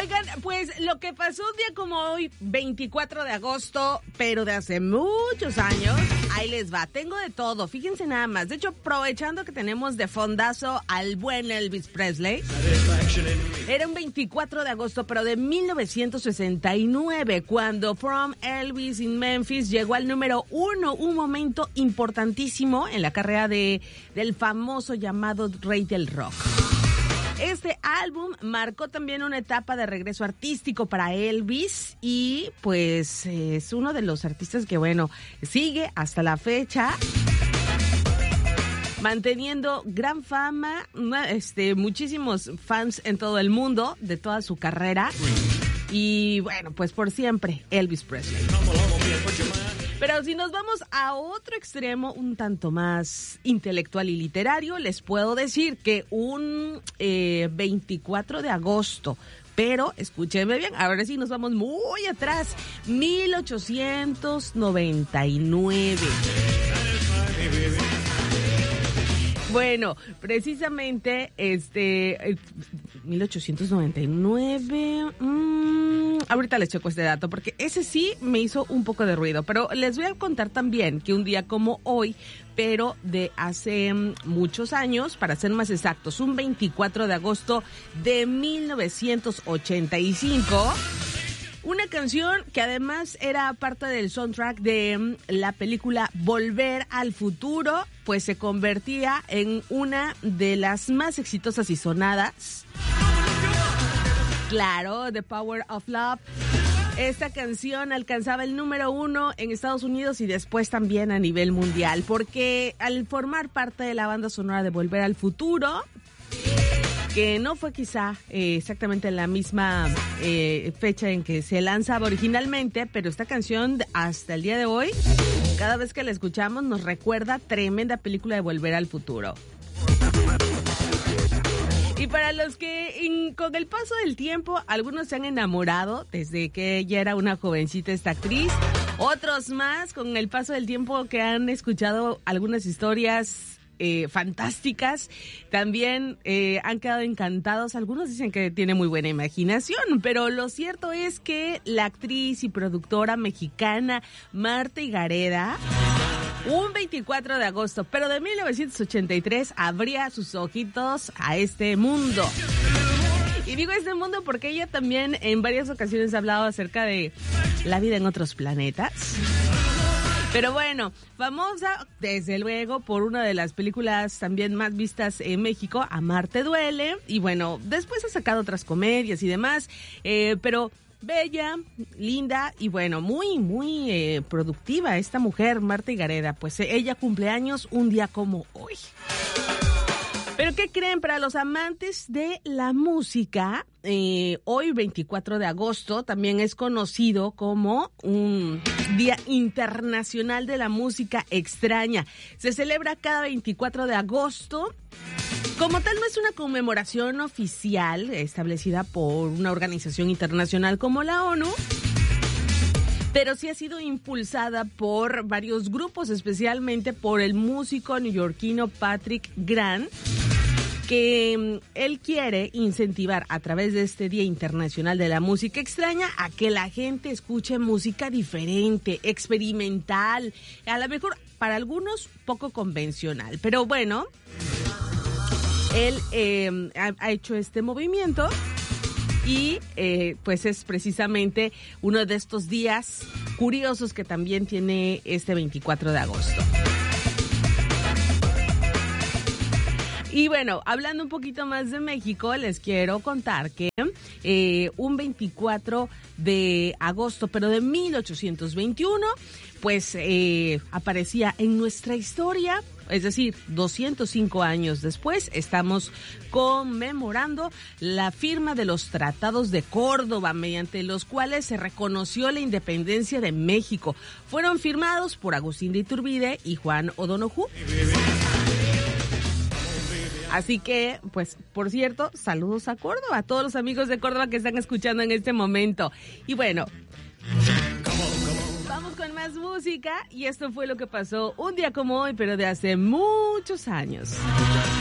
Oigan, pues lo que pasó un día como hoy, 24 de agosto, pero de hace muchos años, ahí les va, tengo de todo, fíjense nada más. De hecho, aprovechando que tenemos de fondazo al buen Elvis Presley, era un 24 de agosto, pero de 1969, cuando From Elvis in Memphis llegó al número 1, un momento importantísimo en la carrera del famoso llamado Rey del Rock. Este álbum marcó también una etapa de regreso artístico para Elvis y pues es uno de los artistas que, bueno, sigue hasta la fecha manteniendo gran fama, muchísimos fans en todo el mundo de toda su carrera y, bueno, pues por siempre Elvis Presley. Pero si nos vamos a otro extremo, un tanto más intelectual y literario, les puedo decir que un 24 de agosto, pero escúchenme bien, ahora sí nos vamos muy atrás, 1899. Bueno, precisamente 1899, ahorita les checo este dato porque ese sí me hizo un poco de ruido, pero les voy a contar también que un día como hoy, pero de hace muchos años, para ser más exactos, un 24 de agosto de 1985, una canción que además era parte del soundtrack de la película Volver al Futuro, pues se convertía en una de las más exitosas y sonadas. Claro, The Power of Love. Esta canción alcanzaba el número 1 en Estados Unidos y después también a nivel mundial, porque al formar parte de la banda sonora de Volver al Futuro, que no fue quizá exactamente en la misma fecha en que se lanzaba originalmente, pero esta canción hasta el día de hoy, cada vez que la escuchamos nos recuerda tremenda película de Volver al Futuro. Y para los que con el paso del tiempo, algunos se han enamorado desde que ella era una jovencita esta actriz, otros más con el paso del tiempo que han escuchado algunas historias fantásticas, también han quedado encantados. Algunos dicen que tiene muy buena imaginación, pero lo cierto es que la actriz y productora mexicana Marta Higareda, un 24 de agosto, pero de 1983, abría sus ojitos a este mundo. Y digo este mundo porque ella también en varias ocasiones ha hablado acerca de la vida en otros planetas. Pero bueno, famosa desde luego por una de las películas también más vistas en México, Amarte Duele. Y bueno, después ha sacado otras comedias y demás, pero bella, linda y bueno, muy productiva esta mujer, Marta Higareda. Pues ella cumple años un día como hoy. ¿Pero qué creen? Para los amantes de la música, hoy 24 de agosto también es conocido como un Día Internacional de la Música Extraña. Se celebra cada 24 de agosto. Como tal, no es una conmemoración oficial establecida por una organización internacional como la ONU, pero sí ha sido impulsada por varios grupos, especialmente por el músico neoyorquino Patrick Grant, que él quiere incentivar a través de este Día Internacional de la Música Extraña a que la gente escuche música diferente, experimental, a lo mejor para algunos poco convencional, pero bueno, él ha hecho este movimiento y pues es precisamente uno de estos días curiosos que también tiene este 24 de agosto. Y bueno, hablando un poquito más de México, les quiero contar que un 24 de agosto, pero de 1821, pues aparecía en nuestra historia. Es decir, 205 años después, estamos conmemorando la firma de los Tratados de Córdoba, mediante los cuales se reconoció la independencia de México. Fueron firmados por Agustín de Iturbide y Juan O'Donoghue. Así que, pues, por cierto, saludos a Córdoba, a todos los amigos de Córdoba que están escuchando en este momento. Y bueno, vamos con más música y esto fue lo que pasó un día como hoy, pero de hace muchos años.